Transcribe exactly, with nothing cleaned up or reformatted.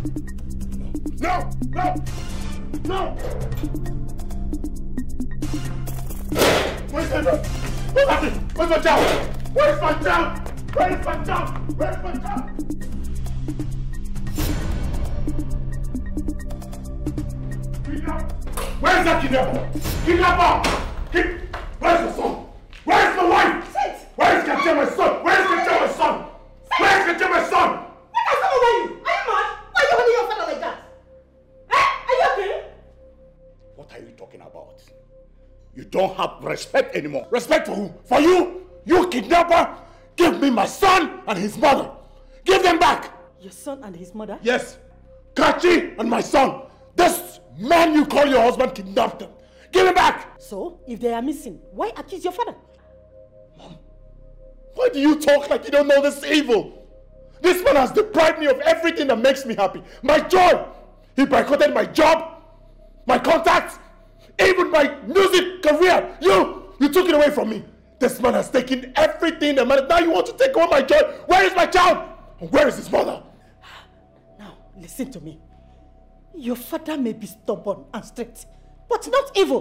No! No! No! Where's Edward? What's happening? Where's my child? Where's my child? Where's my child? Where's my child? Where's that kidnapper? Kidnapper! Kid... Where's the son? Where's the wife? Sit! Where's Katia, my son? Where's Katia, my son? Sit. Where's Katia, my son? What the hell are you? Are you mad? Why are you holding your father like that? Eh? Are you okay? What are you talking about? You don't have respect anymore. Respect for who? For you? You kidnapper? Give me my son and his mother. Give them back. Your son and his mother? Yes. Kachi and my son. This man you call your husband kidnapped them. Give him back. So, if they are missing, why accuse your father? Mom, why do you talk like you don't know this evil? This man has deprived me of everything that makes me happy. My joy. He boycotted my job, my contacts, even my music career. You, you took it away from me. This man has taken everything that matters. Now you want to take away my joy. Where is my child? And where is his mother? Now, listen to me. Your father may be stubborn and strict, but not evil.